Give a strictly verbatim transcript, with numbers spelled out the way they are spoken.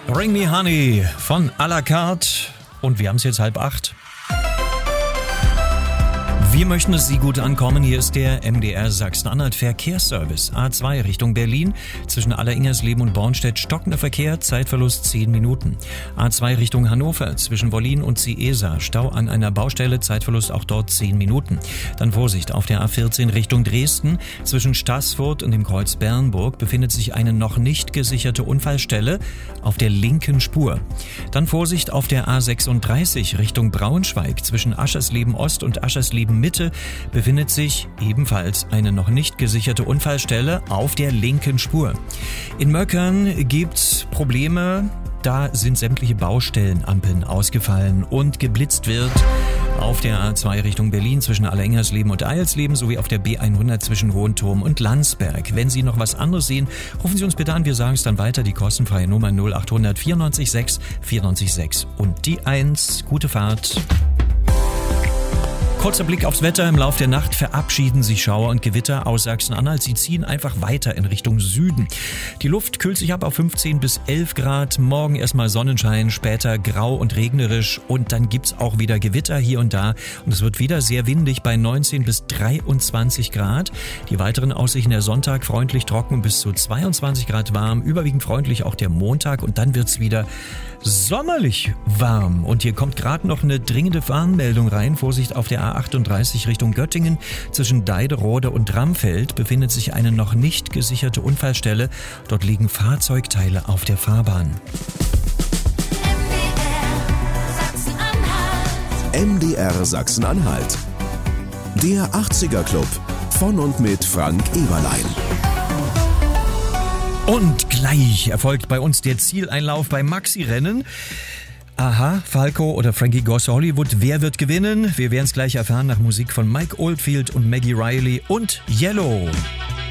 Bring Me Honey von à la carte und wir haben es jetzt halb acht. Wir möchten, dass Sie gut ankommen. Hier ist der M D R Sachsen-Anhalt Verkehrsservice. A zwei Richtung Berlin. Zwischen Alleringersleben und Bornstedt stockender Verkehr, Zeitverlust zehn Minuten. A zwei Richtung Hannover. Zwischen Wollin und Ciesa. Stau an einer Baustelle, Zeitverlust auch dort zehn Minuten. Dann Vorsicht auf der A vierzehn Richtung Dresden. Zwischen Staßfurt und dem Kreuz Bernburg befindet sich eine noch nicht gesicherte Unfallstelle auf der linken Spur. Dann Vorsicht auf der A sechsunddreißig Richtung Braunschweig. Zwischen Aschersleben Ost und Aschersleben Mitte befindet sich ebenfalls eine noch nicht gesicherte Unfallstelle auf der linken Spur. In Möckern gibt's Probleme. Da sind sämtliche Baustellenampeln ausgefallen und geblitzt wird auf der A zwei Richtung Berlin zwischen Alleringersleben und Eilsleben sowie auf der B hundert zwischen Hohenturm und Landsberg. Wenn Sie noch was anderes sehen, rufen Sie uns bitte an. Wir sagen es dann weiter. Die kostenfreie Nummer null acht hundert vierundneunzig sechs vierundneunzig sechs und die eins. Gute Fahrt. Kurzer Blick aufs Wetter. Im Lauf der Nacht verabschieden sich Schauer und Gewitter aus Sachsen-Anhalt. Sie ziehen einfach weiter in Richtung Süden. Die Luft kühlt sich ab auf fünfzehn bis elf Grad. Morgen erstmal Sonnenschein, später grau und regnerisch. Und dann gibt's auch wieder Gewitter hier und da. Und es wird wieder sehr windig bei neunzehn bis dreiundzwanzig Grad. Die weiteren Aussichten: der Sonntag freundlich trocken bis zu zweiundzwanzig Grad warm. Überwiegend freundlich auch der Montag. Und dann wird's wieder sommerlich warm. Und hier kommt gerade noch eine dringende Warnmeldung rein. Vorsicht auf der A achtunddreißig Richtung Göttingen. Zwischen Deiderode und Dramfeld befindet sich eine noch nicht gesicherte Unfallstelle. Dort liegen Fahrzeugteile auf der Fahrbahn. M D R Sachsen-Anhalt. Der achtziger Club von und mit Frank Eberlein. Und gleich erfolgt bei uns der Zieleinlauf beim Maxi-Rennen. Aha, Falco oder Frankie Goes to Hollywood, wer wird gewinnen? Wir werden es gleich erfahren nach Musik von Mike Oldfield und Maggie Riley und Yellow.